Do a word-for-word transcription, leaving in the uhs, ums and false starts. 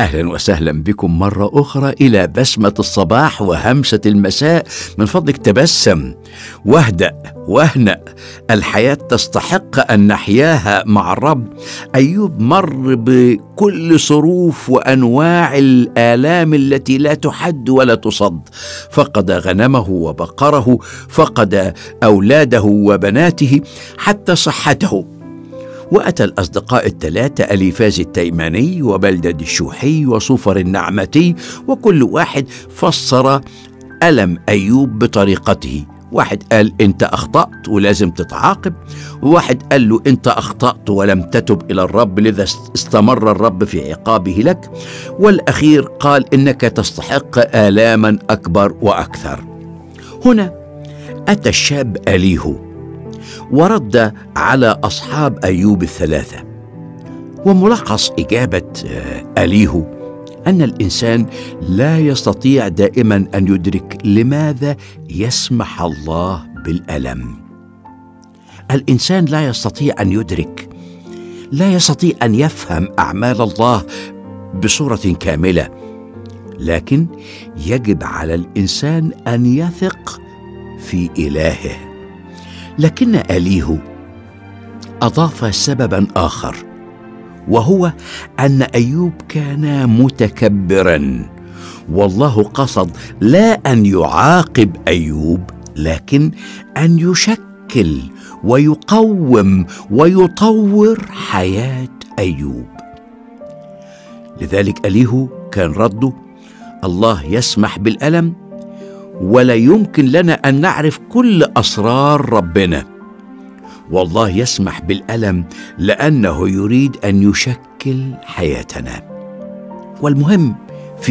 أهلا وسهلا بكم مرة أخرى إلى بسمة الصباح وهمسة المساء. من فضلك تبسم واهدأ واهنأ، الحياة تستحق أن نحياها مع الرب. أيوب مر بكل صروف وأنواع الآلام التي لا تحد ولا تصد، فقد غنمه وبقره، فقد أولاده وبناته، حتى صحته. وأتى الأصدقاء الثلاثة أليفاز التيماني وبلدد الشوحي وصوفر النعمتي، وكل واحد فسر ألم أيوب بطريقته. واحد قال أنت أخطأت ولازم تتعاقب، وواحد قال له أنت أخطأت ولم تتب إلى الرب لذا استمر الرب في عقابه لك، والأخير قال إنك تستحق آلاما أكبر وأكثر. هنا أتى الشاب أليهو ورد على أصحاب أيوب الثلاثة، وملخص إجابة أليهو أن الإنسان لا يستطيع دائما أن يدرك لماذا يسمح الله بالألم. الإنسان لا يستطيع أن يدرك، لا يستطيع أن يفهم أعمال الله بصورة كاملة، لكن يجب على الإنسان أن يثق في إلهه. لكن أليهو أضاف سببا آخر، وهو أن أيوب كان متكبرا، والله قصد لا أن يعاقب أيوب، لكن أن يشكل ويقوم ويطور حياة أيوب. لذلك أليهو كان رده: الله يسمح بالألم، ولا يمكن لنا أن نعرف كل أسرار ربنا، والله يسمح بالألم لأنه يريد أن يشكل حياتنا. والمهم